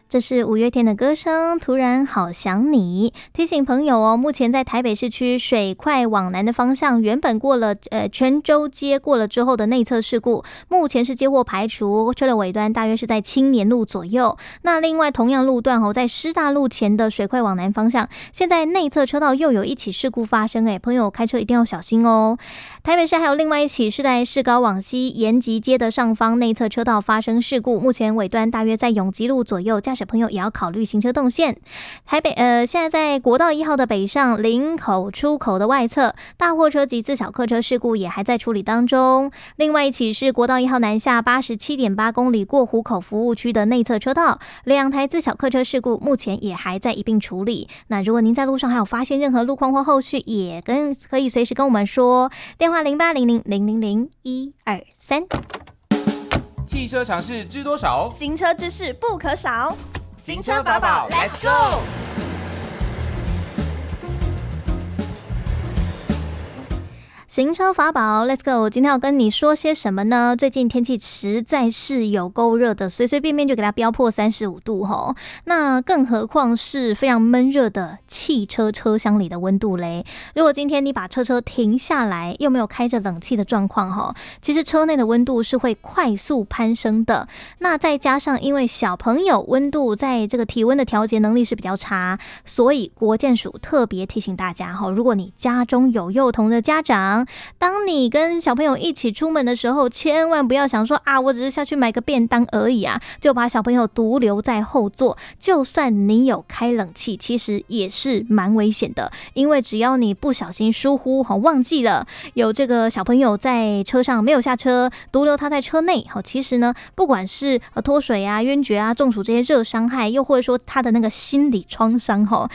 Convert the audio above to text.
这是五月天的歌声，突然好想你。提醒朋友哦，目前在台北市区水快往南的方向，原本过了泉州街过了之后的内侧事故，目前是接获排除，车的尾端大约是在青年路左右。那另外同样路段哦，在师大路前的水快往南方向，现在内侧车道又有一起事故发生，朋友开车一定要小心哦。台北市还有另外一起是在市高往西延吉街的上方内侧车道发生事故，目前尾端大约在永吉路左右，驾驶朋友也要考虑行车动线。台北现在在国道1号的北上林口出口的外侧，大货车及自小客车事故也还在处理当中。另外一起是国道1号南下87.8公里过湖口服务区的内侧车道，2台自小客车事故目前也还在一并处理。那如果您在路上还有发现任何路况或后续，也可以随时跟我们说，电话0800000123。 汽车常识知多少？ 行车知识不可少。 行车法宝 ，Let's go！ 行车法宝 Let's go， 今天要跟你说些什么呢？最近天气实在是有够热的，随随便便就给它飙破35度吼。那更何况是非常闷热的汽车车厢里的温度嘞。如果今天你把车停下来，又没有开着冷气的状况吼，其实车内的温度是会快速攀升的。那再加上因为小朋友温度在这个体温的调节能力是比较差，所以国健署特别提醒大家吼，如果你家中有幼童的家长，当你跟小朋友一起出门的时候，千万不要想说啊，我只是下去买个便当而已啊，就把小朋友独留在后座。就算你有开冷气，其实也是蛮危险的，因为只要你不小心疏忽忘记了有这个小朋友在车上没有下车，独留他在车内，其实呢，不管是脱水啊、晕厥啊、中暑这些热伤害，又或者说他的那个心理创伤，